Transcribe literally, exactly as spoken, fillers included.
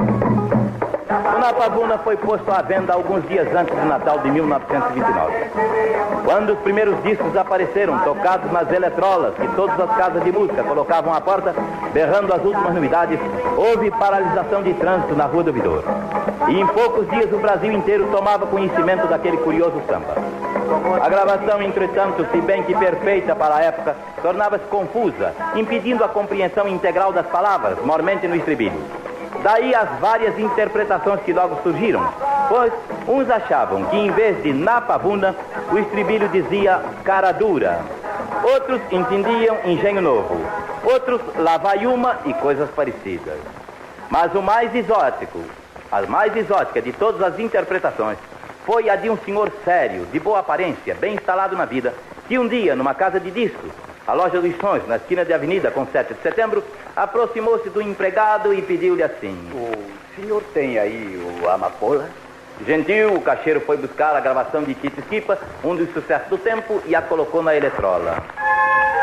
O Napavuna foi posto à venda alguns dias antes do Natal de mil novecentos e vinte e nove. Quando os primeiros discos apareceram, tocados nas eletrolas que todas as casas de música colocavam à porta, berrando as últimas novidades, houve paralisação de trânsito na Rua do Ouvidor. E em poucos dias o Brasil inteiro tomava conhecimento daquele curioso samba. A gravação, entretanto, se bem que perfeita para a época, tornava-se confusa, impedindo a compreensão integral das palavras, mormente no estribilho. Daí as várias interpretações que logo surgiram, pois uns achavam que em vez de Napavuna, o estribilho dizia cara dura. Outros entendiam engenho novo. Outros lá vai uma e coisas parecidas. Mas o mais exótico, a mais exótica de todas as interpretações, foi a de um senhor sério, de boa aparência, bem instalado na vida, que um dia, numa casa de discos, a loja dos Sons, na esquina de Avenida com sete de setembro, aproximou-se do empregado e pediu-lhe assim: O senhor tem aí o Amapola? Gentil, o caixeiro foi buscar a gravação de Tito Esquipa, um dos sucessos do tempo, e a colocou na eletrola.